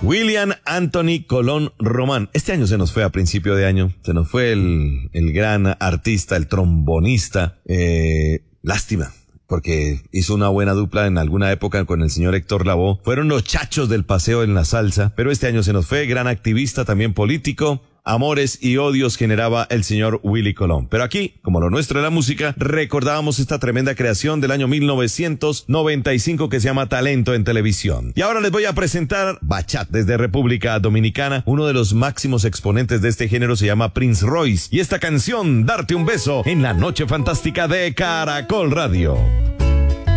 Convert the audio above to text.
William Anthony Colón Román. Este año se nos fue a principio de año. Se nos fue el gran artista, el trombonista. Lástima, porque hizo una buena dupla en alguna época con el señor Héctor Lavoe. Fueron los chachos del paseo en la salsa, pero este año se nos fue. Gran activista, también político. Amores y odios generaba el señor Willy Colón. Pero aquí, como lo nuestro es la música, recordábamos esta tremenda creación del año 1995 que se llama Talento en Televisión. Y ahora les voy a presentar bachata desde República Dominicana. Uno de los máximos exponentes de este género se llama Prince Royce. Y esta canción, Darte un beso, en la noche fantástica de Caracol Radio.